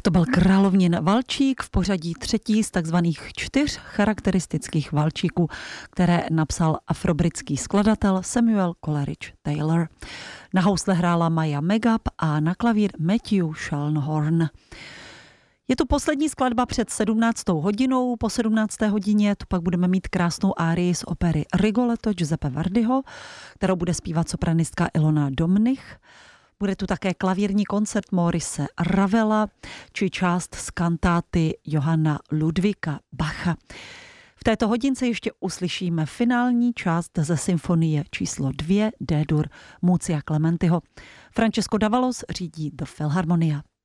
To byl Královnin valčík v pořadí třetí z takzvaných 4 charakteristických valčíků, které napsal afrobritský skladatel Samuel Coleridge Taylor. Na housle hrála Maya Megab a na klavír Matthew Shelnhorn. Je to poslední skladba před 17. hodinou. Po 17. hodině tu pak budeme mít krásnou árii z opery Rigoletto Giuseppe Verdiho, kterou bude zpívat sopranistka Ilona Domnich. Bude tu také klavírní koncert Maurice Ravela či část z kantáty Johanna Ludvíka Bacha. V této hodince ještě uslyšíme finální část ze symfonie číslo 2 D-dur Muzia Clementiho. Francesco Davalos řídí The Philharmonia.